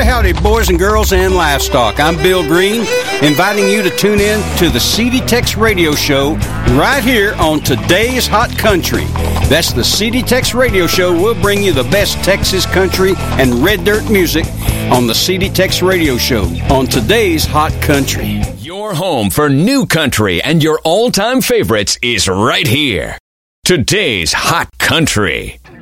howdy, boys and girls and livestock. I'm Bill Green, inviting you to tune in to the CD Tex Radio Show right here on Today's Hot Country. That's the CD Tex Radio Show. We'll bring you the best Texas country and red dirt music on the CD Tex Radio Show on Today's Hot Country. Your home for new country and your all-time favorites is right here. Today's Hot Country.